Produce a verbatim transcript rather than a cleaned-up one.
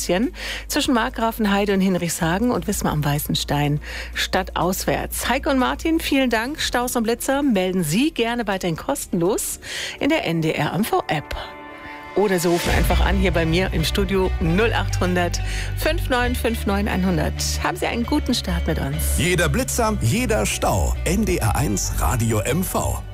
bisschen zwischen Markgrafenheide und Hinrichshagen und Wismar am Weißenstein. Stadtauswärts. Heike und Martin, vielen Dank. Staus und Blitzer melden Sie gerne weiterhin kostenlos in der N D R M V-App. Oder Sie rufen einfach an hier bei mir im Studio null acht hundert fünf neun fünf neun hundert. Haben Sie einen guten Start mit uns. Jeder Blitzer, jeder Stau. N D R eins Radio M V.